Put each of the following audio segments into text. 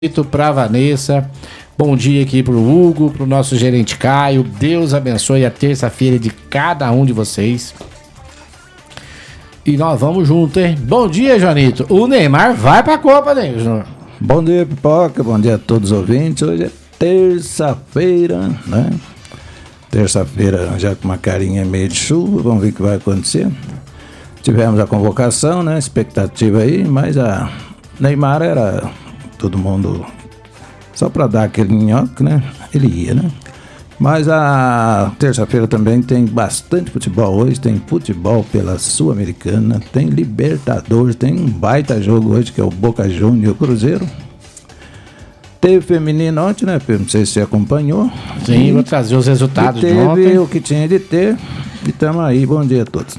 Para Vanessa, bom dia aqui pro Hugo, pro nosso gerente Caio. Deus abençoe a terça-feira de cada um de vocês. E nós vamos junto, hein? Bom dia, Joanito. O Neymar vai pra Copa, né, Júnior? Bom dia, Pipoca. Bom dia a todos os ouvintes. Hoje é terça-feira, né? Terça-feira já com uma carinha meio de chuva. Vamos ver o que vai acontecer. Tivemos a convocação, né? Expectativa aí, mas a Neymar era... todo mundo, só para dar aquele nhoque, né? Ele ia, né? Mas a terça-feira também tem bastante futebol hoje. Tem futebol pela Sul-Americana, tem Libertadores, tem um baita jogo hoje que é o Boca Juniors e o Cruzeiro. Teve feminino ontem, né? Não sei se você acompanhou. Sim, vou trazer os resultados de ontem. Teve o que tinha de ter e estamos aí. Bom dia a todos.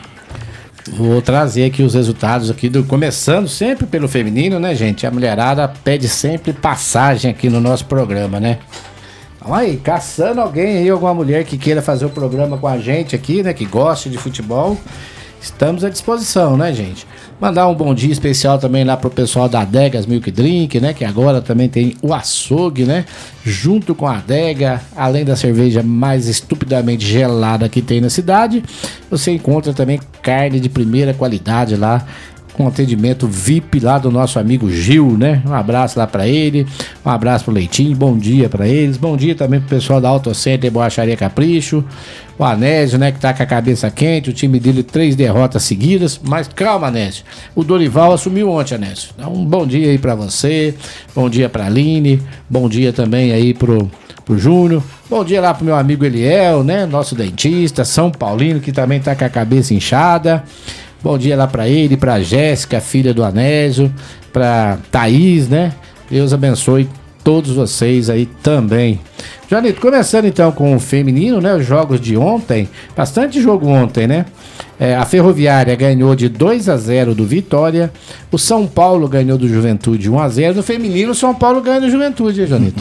Vou trazer aqui os resultados aqui começando sempre pelo feminino, né, gente? A mulherada pede sempre passagem aqui no nosso programa, né? Então aí, caçando alguém aí, alguma mulher que queira fazer o programa com a gente aqui, né? Que goste de futebol, estamos à disposição, né, gente? Mandar um bom dia especial também lá pro pessoal da Adegas Milk Drink, né? Que agora também tem o açougue, né? Junto com a adega, além da cerveja mais estupidamente gelada que tem na cidade, você encontra também carne de primeira qualidade lá, com atendimento VIP lá do nosso amigo Gil, né? Um abraço lá pra ele, um abraço pro Leitinho, bom dia pra eles, bom dia também pro pessoal da Auto Center e Borracharia Capricho, o Anésio, né, que tá com a cabeça quente, o time dele 3 derrotas seguidas, mas calma, Anésio, o Dorival assumiu ontem, Anésio. Então, um bom dia aí pra você, bom dia pra Aline, bom dia também aí pro Júnior, bom dia lá pro meu amigo Eliel, né, nosso dentista, São Paulino, que também tá com a cabeça inchada. Bom dia lá pra ele, pra Jéssica, filha do Anésio, pra Thaís, né? Deus abençoe todos vocês aí também. Joanito, começando então com o feminino, né? Os jogos de ontem, bastante jogo ontem, né? A Ferroviária ganhou de 2-0 do Vitória, o São Paulo ganhou do Juventude 1-0, no feminino o São Paulo ganha do Juventude, hein, Joanito?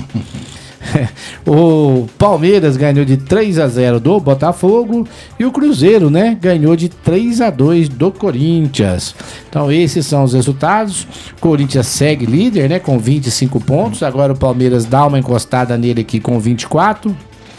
O Palmeiras ganhou de 3-0 do Botafogo e o Cruzeiro, né, ganhou de 3-2 do Corinthians. Então esses são os resultados. Corinthians segue líder, né, com 25 pontos. Agora o Palmeiras dá uma encostada nele aqui com 24.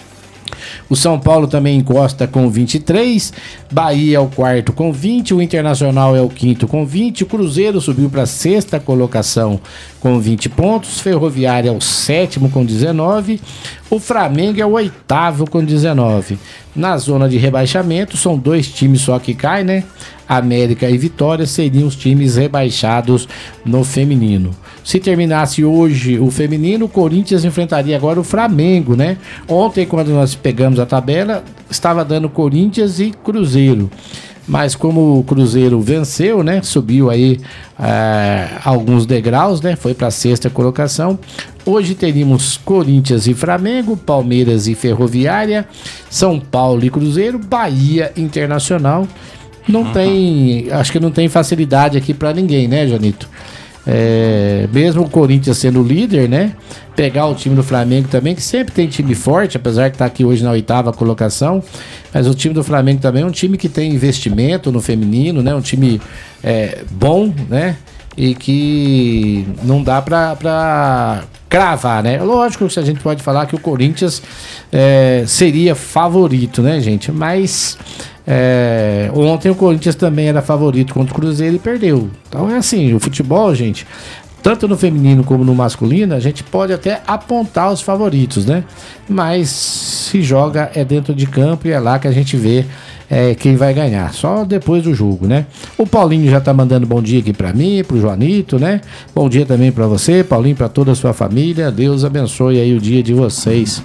O São Paulo também encosta com 23, Bahia é o quarto com 20, o Internacional é o quinto com 20, o Cruzeiro subiu para a sexta colocação com 20 pontos, Ferroviária é o sétimo com 19, o Flamengo é o oitavo com 19. Na zona de rebaixamento são 2 times só que caem, né? América e Vitória seriam os times rebaixados no feminino. Se terminasse hoje o feminino, o Corinthians enfrentaria agora o Flamengo, né? Ontem, quando nós pegamos a tabela, estava dando Corinthians e Cruzeiro. Mas como o Cruzeiro venceu, né? Subiu aí alguns degraus, né? Foi para a sexta colocação. Hoje teríamos Corinthians e Flamengo, Palmeiras e Ferroviária, São Paulo e Cruzeiro, Bahia Internacional. Não tem, acho que não tem facilidade aqui para ninguém, né, Joanito? Mesmo o Corinthians sendo líder, né? Pegar o time do Flamengo também, que sempre tem time forte, apesar que tá aqui hoje na 8ª colocação, mas o time do Flamengo também é um time que tem investimento no feminino, né? Um time bom, né? E que não dá pra cravar, né? Lógico que a gente pode falar que o Corinthians seria favorito, né, gente? Mas ontem o Corinthians também era favorito contra o Cruzeiro e perdeu. Então é assim, o futebol, gente, tanto no feminino como no masculino, a gente pode até apontar os favoritos, né? Mas se joga dentro de campo e é lá que a gente vê quem vai ganhar, só depois do jogo, né? O Paulinho já tá mandando bom dia aqui pra mim, pro Joanito, né? Bom dia também pra você, Paulinho, pra toda a sua família. Deus abençoe aí o dia de vocês.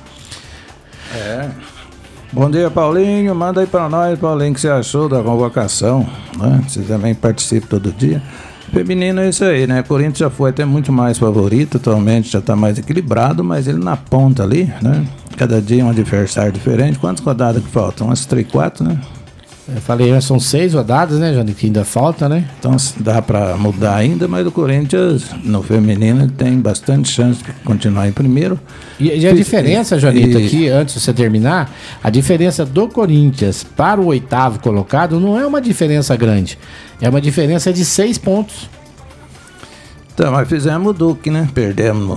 Bom dia, Paulinho. Manda aí pra nós, Paulinho, o que você achou da convocação, né? Você também participa todo dia. Feminino é isso aí, né? Corinthians já foi até muito mais favorito, atualmente já tá mais equilibrado, mas ele na ponta ali, né? Cada dia um adversário diferente. Quantas rodadas que faltam? Umas 3, 4, né? Eu falei, são 6 rodadas, né, Johnny, que ainda falta, né? Então dá pra mudar ainda, mas o Corinthians, no feminino, ele tem bastante chance de continuar em primeiro. E a diferença, Joanito, aqui, antes de você terminar, a diferença do Corinthians para o 8º colocado não é uma diferença grande. É uma diferença de 6 pontos. Então, mas fizemos o Duque, né? Perdemos